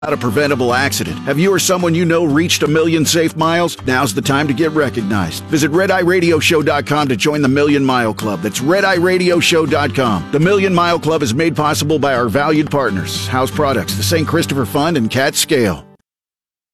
Out a preventable accident. Have you or someone you know reached 1 million safe miles? Now's the time to get recognized. Visit RedEyeRadioshow.com to join the Million Mile Club. That's RedEyeRadioshow.com. The Million Mile Club is made possible by our valued partners, House Products, the St. Christopher Fund, and Cat Scale.